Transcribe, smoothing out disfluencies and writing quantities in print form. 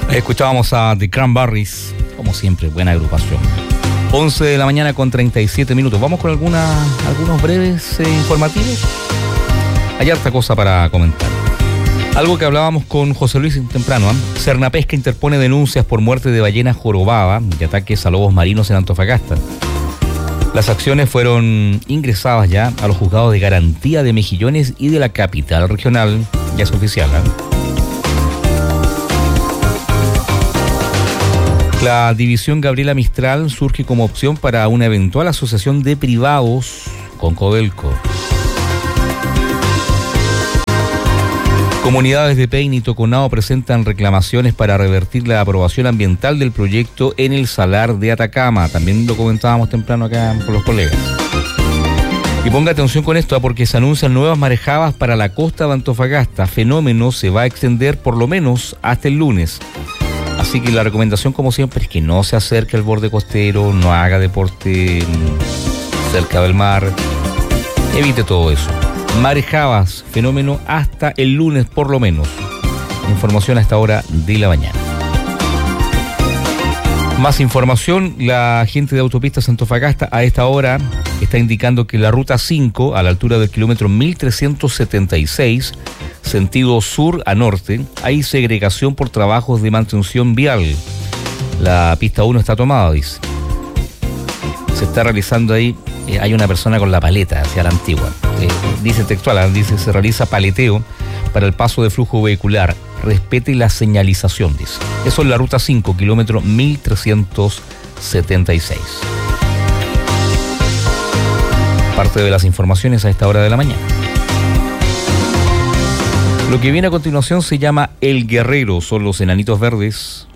Escuchábamos a The Cranberries, como siempre, buena agrupación. 11 de la mañana con 37 minutos. Vamos con algunos breves informativos. Hay harta cosa para comentar. Algo que hablábamos con José Luis temprano. Cernapesca interpone denuncias por muerte de ballena jorobada y ataques a lobos marinos en Antofagasta. Las acciones fueron ingresadas ya a los juzgados de garantía de Mejillones y de la capital regional. Ya es oficial, La división Gabriela Mistral surge como opción para una eventual asociación de privados con Codelco. Comunidades de Peine y Toconao presentan reclamaciones para revertir la aprobación ambiental del proyecto en el Salar de Atacama. También lo comentábamos temprano acá con los colegas. Y ponga atención con esto, porque se anuncian nuevas marejadas para la costa de Antofagasta. Fenómeno se va a extender por lo menos hasta el lunes. Así que la recomendación, como siempre, es que no se acerque al borde costero, no haga deporte cerca del mar. Evite todo eso. Marejadas, fenómeno hasta el lunes por lo menos. Información a esta hora de la mañana. Más información, la gente de Autopistas Antofagasta a esta hora está indicando que la ruta 5, a la altura del kilómetro 1376, sentido sur a norte, hay segregación por trabajos de mantención vial. La pista 1 está tomada, dice. Se está realizando ahí, hay una persona con la paleta hacia la antigua. Dice textual, dice, se realiza paleteo para el paso de flujo vehicular. Respete la señalización, dice. Eso es la ruta 5, kilómetro 1376. Parte de las informaciones a esta hora de la mañana. Lo que viene a continuación se llama El Guerrero, son los Enanitos Verdes.